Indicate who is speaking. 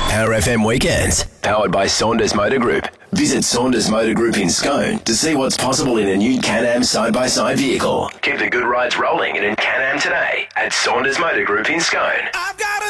Speaker 1: Power FM Weekends, powered by Saunders Motor Group. Visit Saunders Motor Group in Scone to see what's possible in a new Can-Am side-by-side vehicle. Keep the good rides rolling in Can-Am today at Saunders Motor Group in Scone.